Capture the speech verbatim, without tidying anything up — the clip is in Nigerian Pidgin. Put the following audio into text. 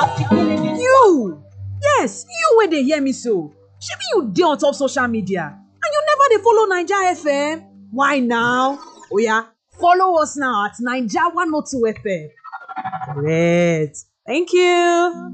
You! Yes, you wey dey hear me so. Shebi you dey on top social media and you never dey follow Naija F M? Why now? Oya, follow us now at Naija one oh two F M. Correct. Thank you.